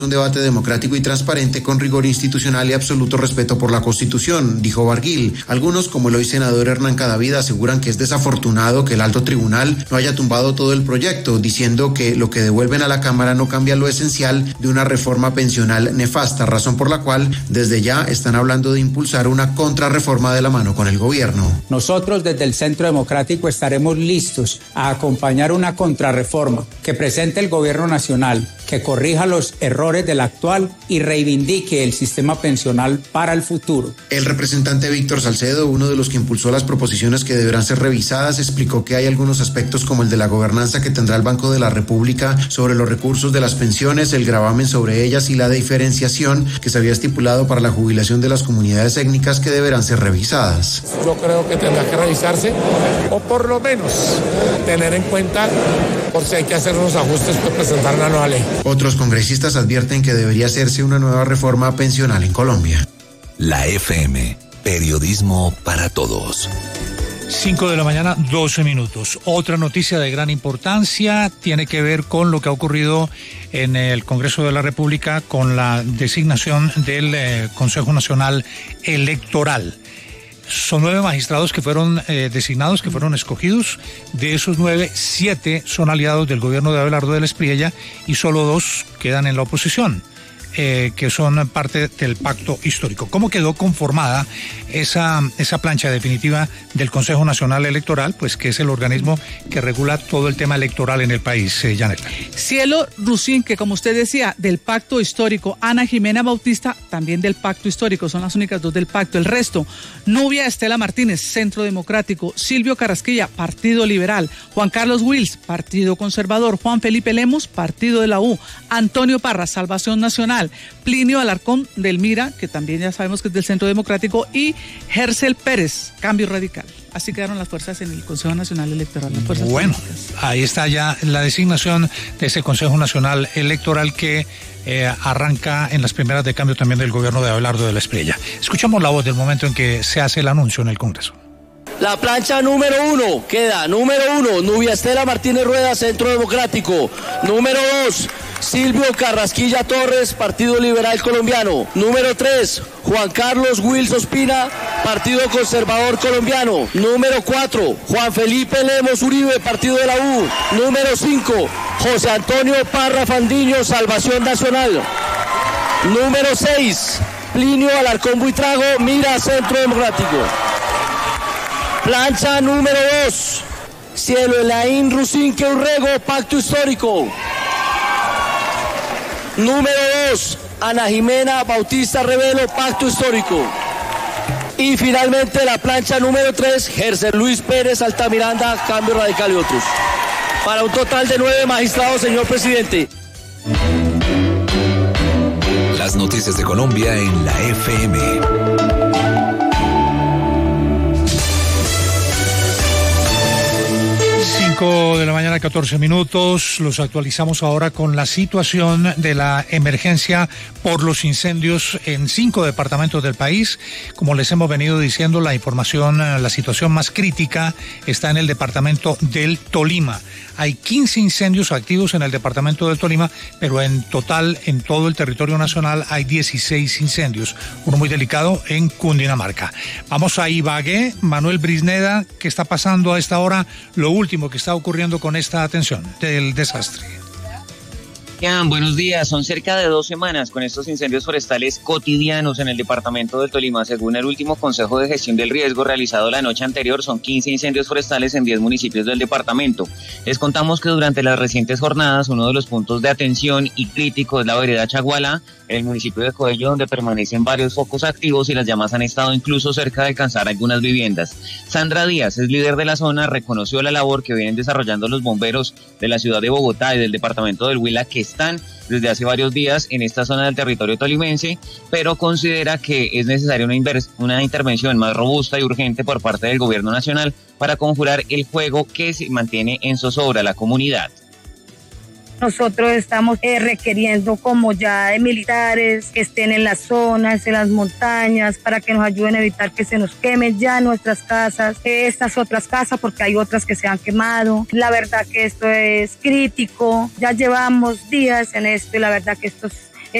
Un debate democrático y transparente con rigor institucional y absoluto respeto por la Constitución, dijo Barguil. Algunos, como el hoy senador Hernán Cadavid, aseguran que es desafortunado que el alto tribunal no haya tumbado todo el proyecto, diciendo que lo que devuelven a la Cámara no cambia lo esencial de una reforma pensional nefasta, razón por la cual desde ya están hablando de impulsar una contrarreforma de la mano con el gobierno. Nosotros desde el Centro Democrático estaremos listos a acompañar una contrarreforma que presente el gobierno nacional, que corrija los errores del actual y reivindique el sistema pensional para el futuro. El representante Víctor Salcedo, uno de los que impulsó las proposiciones que deberán ser revisadas, explicó que hay algunos aspectos como el de la gobernanza que tendrá el Banco de la República sobre los recursos de las pensiones, el gravamen sobre ellas y la diferenciación que se había estipulado para la jubilación de las comunidades étnicas que deberán ser revisadas. Yo creo que tendrá que revisarse o por lo menos tener en cuenta por si hay que hacer unos ajustes para presentar una nueva ley. Otros congresistas advierten que debería hacerse una nueva reforma pensional en Colombia. La FM, periodismo para todos. 5:12 a.m. Otra noticia de gran importancia tiene que ver con lo que ha ocurrido en el Congreso de la República con la designación del Consejo Nacional Electoral. Son 9 magistrados que fueron designados, que fueron escogidos. De esos 9, 7 son aliados del gobierno de Abelardo del Espriella y solo 2 quedan en la oposición, que son parte del pacto histórico. ¿Cómo quedó conformada esa plancha definitiva del Consejo Nacional Electoral? Pues que es el organismo que regula todo el tema electoral en el país, Janela. Cielo Rusín, que como usted decía, del pacto histórico. Ana Jimena Bautista, también del pacto histórico. Son las únicas 2 del pacto. El resto, Nubia Estela Martínez, Centro Democrático. Silvio Carrasquilla, Partido Liberal. Juan Carlos Wills, Partido Conservador. Juan Felipe Lemos, Partido de la U. Antonio Parra, Salvación Nacional. Plinio Alarcón del Mira, que también ya sabemos que es del Centro Democrático, y Gercel Pérez, Cambio Radical. Así quedaron las fuerzas en el Consejo Nacional Electoral. Las fuerzas políticas. Ahí está ya la designación de ese Consejo Nacional Electoral que arranca en las primeras de cambio también del gobierno de Abelardo del Espriella. Escuchamos la voz del momento en que se hace el anuncio en el Congreso. La plancha número 1 queda, número 1, Nubia Estela Martínez Rueda, Centro Democrático. Número 2, Silvio Carrasquilla Torres, Partido Liberal Colombiano. Número 3, Juan Carlos Wills Ospina, Partido Conservador Colombiano. Número 4, Juan Felipe Lemos Uribe, Partido de la U. Número 5, José Antonio Parra Fandiño, Salvación Nacional. Número 6, Plinio Alarcón Buitrago, Mira, Centro Democrático. Plancha número 2, Cielo Elaín Rusinque Urrego, Pacto Histórico. Número 2, Ana Jimena Bautista Revelo, Pacto Histórico. Y finalmente la plancha número 3, Gerser Luis Pérez Altamiranda, Cambio Radical y otros. Para un total de 9 magistrados, señor presidente. Las noticias de Colombia en la FM. 5:14 a.m. Los actualizamos ahora con la situación de la emergencia por los incendios en 5 departamentos del país. Como les hemos venido diciendo, la situación más crítica está en el departamento del Tolima. Hay 15 incendios activos en el departamento del Tolima, pero en total, en todo el territorio nacional, hay 16 incendios. Uno muy delicado en Cundinamarca. Vamos a Ibagué. Manuel Brisneda, ¿qué está pasando a esta hora? Lo último que está ocurriendo con esta atención del desastre. Buenos días. Son cerca de 2 semanas con estos incendios forestales cotidianos en el departamento del Tolima. Según el último Consejo de Gestión del Riesgo realizado la noche anterior, son 15 incendios forestales en 10 municipios del departamento. Les contamos que durante las recientes jornadas, uno de los puntos de atención y crítico es la vereda Chaguala, en el municipio de Coello, donde permanecen varios focos activos y las llamas han estado incluso cerca de alcanzar algunas viviendas. Sandra Díaz es líder de la zona, reconoció la labor que vienen desarrollando los bomberos de la ciudad de Bogotá y del departamento del Huila, que están desde hace varios días en esta zona del territorio tolimense, pero considera que es necesaria una intervención más robusta y urgente por parte del gobierno nacional para conjurar el fuego que se mantiene en zozobra a la comunidad. Nosotros estamos requiriendo como ya de militares que estén en las zonas, en las montañas, para que nos ayuden a evitar que se nos quemen ya nuestras casas, estas otras casas, porque hay otras que se han quemado. La verdad que esto es crítico, ya llevamos días en esto y la verdad que esto es